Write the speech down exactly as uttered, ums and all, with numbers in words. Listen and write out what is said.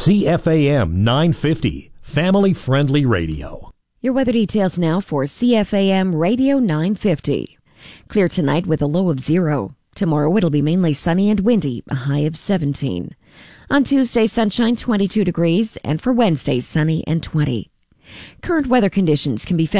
C F A M nine fifty, family-friendly radio. Your weather details now for C F A M Radio nine fifty. Clear tonight with a low of zero. Tomorrow it'll be mainly sunny and windy, a high of seventeen. On Tuesday, sunshine, twenty-two degrees, and for Wednesday, sunny and twenty. Current weather conditions can be found